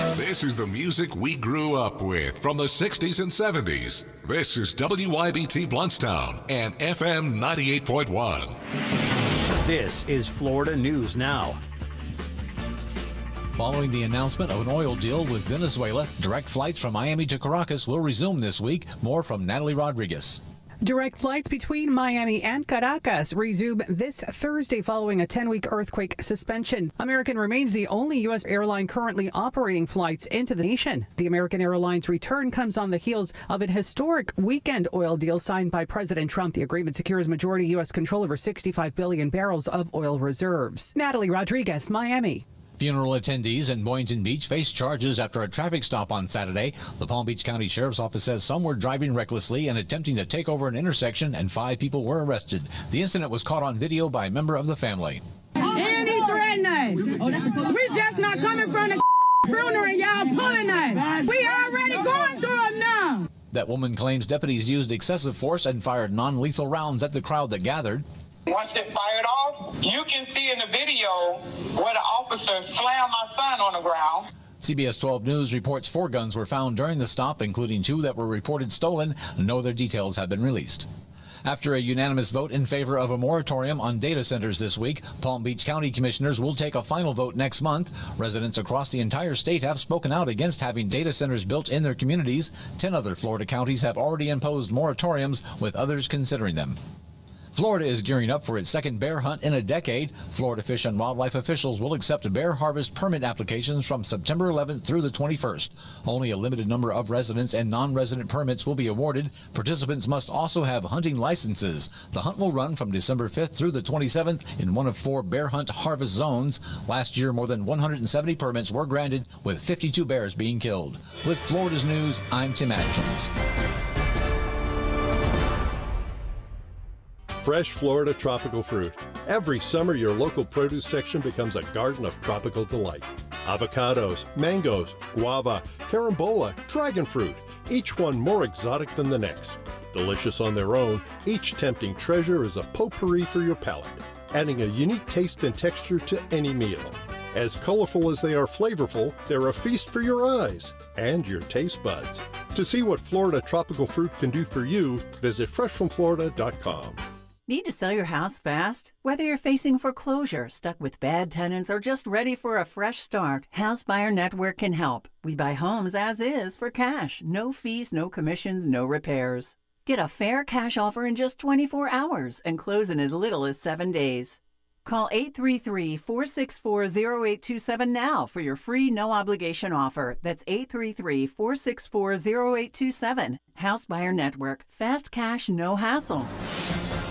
This is the music we grew up with from the 60s and 70s. This is WYBT Bluntstown and FM 98.1. This is Florida News Now. Following the announcement of an oil deal with Venezuela, direct flights from Miami to Caracas will resume this week. More from Natalie Rodriguez. Direct flights between Miami and Caracas resume this Thursday following a 10-week earthquake suspension. American remains the only U.S. airline currently operating flights into the nation. The American Airlines return comes on the heels of an historic weekend oil deal signed by President Trump. The agreement secures majority U.S. control over 65 billion barrels of oil reserves. Natalie Rodriguez, Miami. Funeral attendees in Boynton Beach face charges after a traffic stop on Saturday. The Palm Beach County Sheriff's Office says some were driving recklessly and attempting to take over an intersection, and 5 people were arrested. The incident was caught on video by a member of the family. And he threatened us. We just not coming from the funeral and y'all pulling us. We already going through it now. That woman claims deputies used excessive force and fired non-lethal rounds at the crowd that gathered. Once it fired off, you can see in the video where the officer slammed my son on the ground. CBS 12 News reports 4 guns were found during the stop, including 2 that were reported stolen. No other details have been released. After a unanimous vote in favor of a moratorium on data centers this week, Palm Beach County commissioners will take a final vote next month. Residents across the entire state have spoken out against having data centers built in their communities. 10 other Florida counties have already imposed moratoriums, with others considering them. Florida is gearing up for its second bear hunt in a decade. Florida Fish and Wildlife officials will accept bear harvest permit applications from September 11th through the 21st. Only a limited number of residents and non-resident permits will be awarded. Participants must also have hunting licenses. The hunt will run from December 5th through the 27th in one of 4 bear hunt harvest zones. Last year, more than 170 permits were granted, with 52 bears being killed. With Florida's News, I'm Tim Atkins. Fresh Florida tropical fruit. Every summer, your local produce section becomes a garden of tropical delight. Avocados, mangoes, guava, carambola, dragon fruit, each one more exotic than the next. Delicious on their own, each tempting treasure is a potpourri for your palate, adding a unique taste and texture to any meal. As colorful as they are flavorful, they're a feast for your eyes and your taste buds. To see what Florida tropical fruit can do for you, visit freshfromflorida.com. Need to sell your house fast? Whether you're facing foreclosure, stuck with bad tenants, or just ready for a fresh start, House Buyer Network can help. We buy homes as is for cash. No fees, no commissions, no repairs. Get a fair cash offer in just 24 hours and close in as little as 7 days. Call 833-464-0827 now for your free no-obligation offer. That's 833-464-0827. House Buyer Network. Fast cash, no hassle.